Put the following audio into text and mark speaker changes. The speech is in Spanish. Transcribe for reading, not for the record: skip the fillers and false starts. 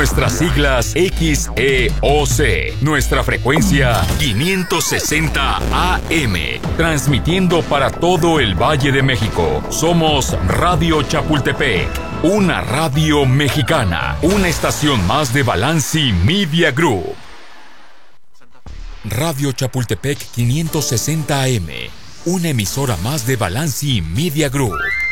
Speaker 1: nuestras siglas XEOC, nuestra frecuencia 560 AM, transmitiendo para todo el Valle de México. Somos Radio Chapultepec, una radio mexicana, una estación más de Balanci Media Group. Radio Chapultepec 560 AM, una emisora más de Balanci Media Group.